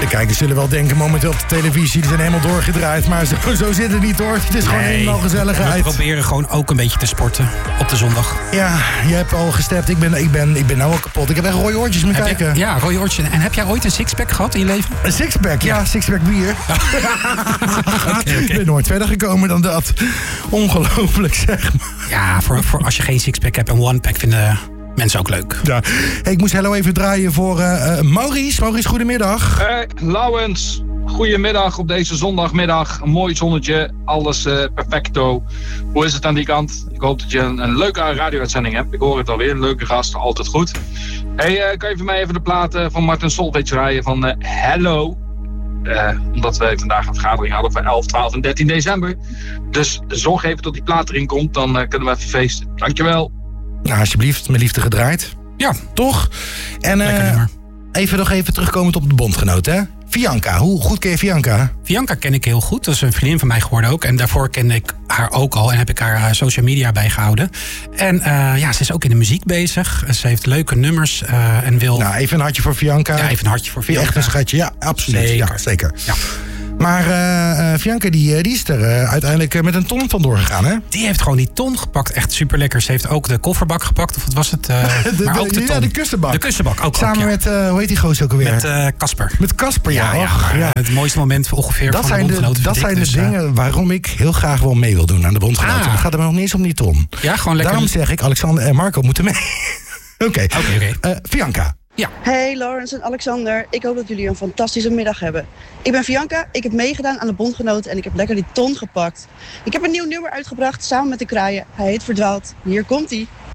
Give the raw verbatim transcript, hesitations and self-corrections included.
kijkers zullen wel denken momenteel op de televisie, die zijn helemaal doorgedraaid. Maar zo, zo zit het niet hoor. Het is gewoon Nee, helemaal gezelligheid. We proberen gewoon ook een beetje te sporten op de zondag. Ja, je hebt al gestept. Ik ben, ik ben, ik ben nou al kapot. Ik heb echt rode oortjes met Heb kijken. je, ja, rode oortjes. En heb jij ooit een sixpack gehad in je leven? Een sixpack, ja, sixpack bier. okay, okay. Ik ben nooit verder gekomen dan dat. Ongelooflijk, zeg maar. Ja, voor, voor als je geen sixpack hebt, een one-pack vinden mensen ook leuk. Ja. Hey, ik moest hello even draaien voor uh, uh, Maurice. Maurice, goedemiddag. Hey, Lauwens. Goedemiddag op deze zondagmiddag. Een mooi zonnetje, alles uh, perfecto. Hoe is het aan die kant? Ik hoop dat je een, een leuke radio-uitzending hebt. Ik hoor het alweer, een leuke gast, altijd goed. Hey, uh, kan je voor mij even de plaat uh, van Martin Solveig draaien van uh, Hello? Uh, omdat we vandaag een vergadering hadden voor elf, twaalf en dertien december. Dus zorg even tot die plaat erin komt, dan uh, kunnen we even feesten. Dankjewel. Nou, alsjeblieft, mijn liefde gedraaid. Ja. Toch? En uh, even nog even terugkomend op de bondgenoot, hè? Bianca, hoe goed ken je Bianca? Bianca ken ik heel goed. Dat is een vriendin van mij geworden ook. En daarvoor kende ik haar ook al en heb ik haar uh, social media bijgehouden. En uh, ja, ze is ook in de muziek bezig. Ze heeft leuke nummers uh, en wil... Nou, even een hartje voor Bianca. Ja, even een hartje voor Bianca. Echt een schatje, ja, absoluut. Zeker. Ja, zeker. Ja. Maar uh, uh, Bianca, die, die is er uh, uiteindelijk uh, met een ton vandoor gegaan, hè? Die heeft gewoon die ton gepakt. Echt super lekker. Ze heeft ook de kofferbak gepakt. Of wat was het? Uh, de, maar de, ook de ton. Ja, de kussenbak. De kussenbak, ook. Samen ook, ja. met, uh, hoe heet die gozer ook alweer? Met Casper. Uh, met Casper, ja. Ja, Och, ja, ja. Het mooiste moment ongeveer dat van zijn de bondgenoten. Dat zijn de dus, dingen uh, waarom ik heel graag wel mee wil doen aan de bondgenoten. Ah. Het gaat er nog niet eens om die ton. Ja, gewoon lekker. Daarom zeg ik, Alexander en Marco moeten mee. Oké. Okay. Oké, okay, okay. uh, Bianca. Ja. Hey Laurens en Alexander, ik hoop dat jullie een fantastische middag hebben. Ik ben Bianca, ik heb meegedaan aan de bondgenoten en ik heb lekker die ton gepakt. Ik heb een nieuw nummer uitgebracht samen met de Kraaien. Hij heet Verdwaald. Hier komt-ie.